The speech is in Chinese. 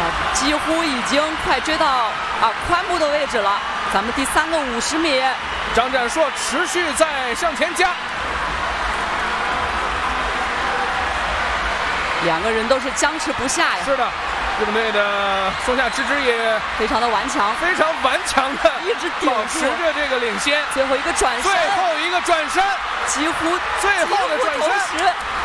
几乎已经快追到髋部的位置了。咱们第3个50米， 张展硕持续在向前加， 两个人都是僵持不下呀。 是的，日本队的松下知之也非常的顽强， 非常顽强的一直顶保持着这个领先。 最后一个转身， 最后一个转身， 几乎最后的转身。